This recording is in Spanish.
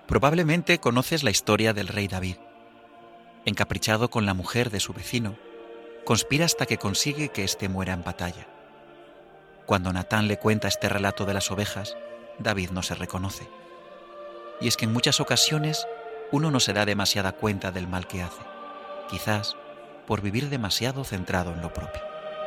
Probablemente conoces la historia del rey David. Encaprichado con la mujer de su vecino, conspira hasta que consigue que éste muera en batalla. Cuando Natán le cuenta este relato de las ovejas, David no se reconoce. Y es que en muchas ocasiones uno no se da demasiada cuenta del mal que hace, quizás por vivir demasiado centrado en lo propio.